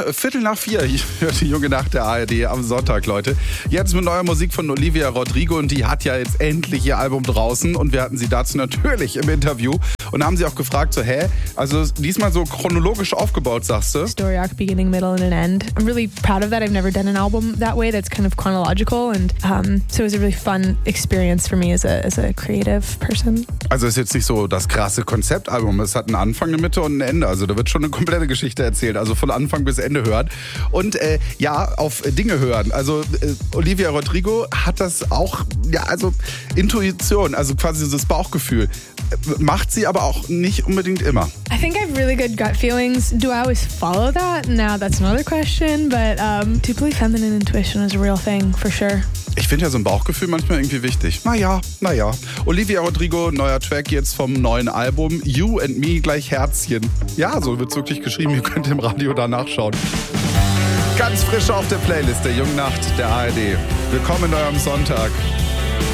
4:15. Ich höre die junge Nacht der ARD am Sonntag, Leute. Jetzt mit neuer Musik von Olivia Rodrigo und die hat ja jetzt endlich ihr Album draußen und wir hatten sie dazu natürlich im Interview und haben sie auch gefragt, so also diesmal so chronologisch aufgebaut, sagst du? Story arc, beginning, middle and an end. I'm really proud of that. I've never done an album that way that's kind of chronological and so it was a really fun experience for me as a creative person. Also ist jetzt nicht so das krasse Konzeptalbum, es hat einen Anfang, eine Mitte und ein Ende, also da wird schon eine komplette Geschichte erzählt, also von Anfang bis Ende hören und auf Dinge hören. Also Olivia Rodrigo hat das auch, also Intuition, also quasi das Bauchgefühl. Macht sie aber auch nicht unbedingt immer. I think I have really good gut feelings. Do I always follow that? Now that's another question, but deeply feminine intuition is a real thing, for sure. Ich finde ja so ein Bauchgefühl manchmal irgendwie wichtig. Naja. Olivia Rodrigo, neuer Track jetzt vom neuen Album. You and Me gleich Herzchen. Ja, so wird es wirklich geschrieben. Ihr könnt im Radio da nachschauen. Ganz frisch auf der Playlist der Jungen Nacht der ARD. Willkommen in eurem Sonntag.